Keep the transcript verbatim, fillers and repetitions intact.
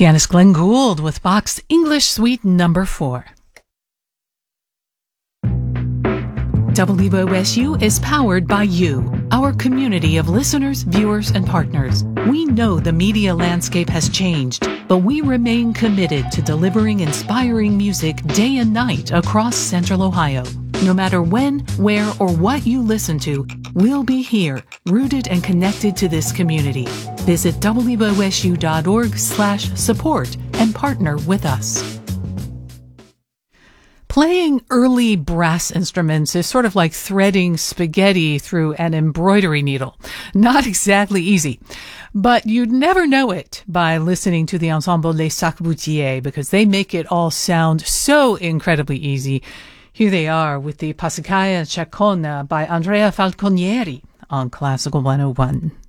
Pianist Glenn Gould with Bach's English Suite Number four. W O S U is powered by you, our community of listeners, viewers, and partners. We know the media landscape has changed, but we remain committed to delivering inspiring music day and night across Central Ohio. No matter when, where, or what you listen to, we'll be here, rooted and connected to this community. Visit W O S U dot org slash support and partner with us. Playing early brass instruments is sort of like threading spaghetti through an embroidery needle. Not exactly easy. But you'd never know it by listening to the ensemble Les Sac-Boutier, because they make it all sound so incredibly easy. Here they are with the Passacaglia Chaconne by Andrea Falconieri on Classical one oh one.